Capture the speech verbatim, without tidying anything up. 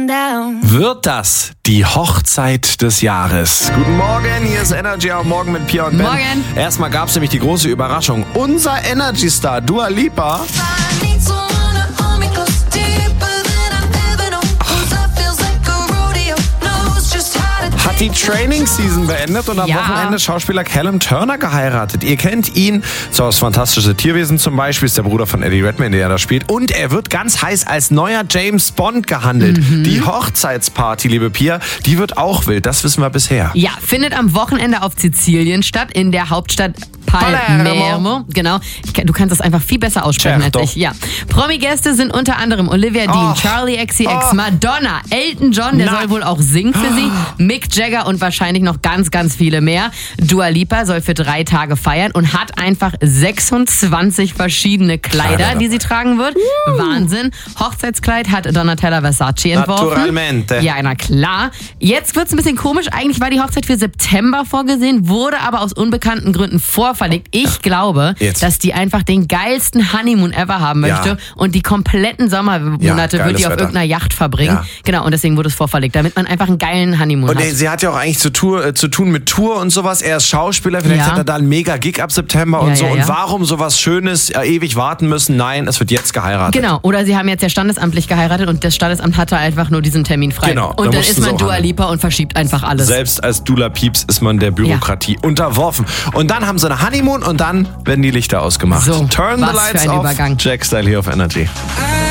down. Wird das die Hochzeit des Jahres? Guten Morgen, hier ist Energy am Morgen mit Pia und Ben. Morgen. Erstmal gab es nämlich die große Überraschung. Unser Energy-Star Dua Lipa I need someone to hold me close, deeper than I've ever known. 'Cause that feels like a rodeo, knows just how to hat die Training-Season beendet und am Ja. Wochenende Schauspieler Callum Turner geheiratet. Ihr kennt ihn, so aus Fantastische Tierwesen zum Beispiel, ist der Bruder von Eddie Redmayne, der da spielt. Und er wird ganz heiß als neuer James Bond gehandelt. Mhm. Die Hochzeitsparty, liebe Pia, die wird auch wild, das wissen wir bisher. Ja, findet am Wochenende auf Sizilien statt, in der Hauptstadt Palermo. Palermo. Genau. Ich, kann- du kannst das einfach viel besser aussprechen Certo. als ich. Ja. Promi-Gäste sind unter anderem Olivia Dean, Oh. Charlie X C X, Oh. Madonna, Elton John, der Na. soll wohl auch singen für sie, Mick Jagger und wahrscheinlich noch ganz, ganz viele mehr. Dua Lipa soll für drei Tage feiern und hat einfach sechsundzwanzig verschiedene Kleider, Kleider die sie tragen wird. Wahnsinn. Hochzeitskleid hat Donatella Versace entworfen. Naturalmente. Ja, na klar. Jetzt wird's ein bisschen komisch. Eigentlich war die Hochzeit für September vorgesehen, wurde aber aus unbekannten Gründen vorverlegt. Ich glaube, Jetzt. dass die einfach den geilsten Honeymoon ever haben möchte Ja. und die kompletten Sommermonate Ja, wird geiles die auf Wetter. irgendeiner Yacht verbringen. Ja. Genau, und deswegen wurde es vorverlegt, damit man einfach einen geilen Honeymoon Und hat. ey, sie hat ja auch eigentlich zu, Tour, äh, zu tun mit Tour und sowas. Er ist Schauspieler, vielleicht Ja. hat er da einen mega Gig ab September und Ja, so. ja, Und ja. warum sowas Schönes äh, ewig warten müssen? Nein, es wird jetzt geheiratet. Genau, oder sie haben jetzt ja standesamtlich geheiratet und das Standesamt hatte einfach nur diesen Termin frei. Genau, da und dann mussten ist sie man auch Dua handeln. Lipa und verschiebt einfach alles. Selbst als Dula Pieps ist man der Bürokratie unterworfen. Und dann haben sie eine Honeymoon und dann werden die Lichter ausgemacht. So, Turn was the für lights ein off. Übergang. Jack Style hier auf Energy. I